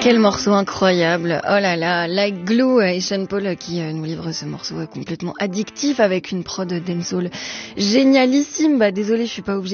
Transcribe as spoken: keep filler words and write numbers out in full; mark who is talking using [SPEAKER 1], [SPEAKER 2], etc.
[SPEAKER 1] Quel morceau incroyable. Oh là là, Like Glue et Sean Paul qui nous livre ce morceau complètement addictif avec une prod dancehall génialissime. Bah désolé, je suis pas obligée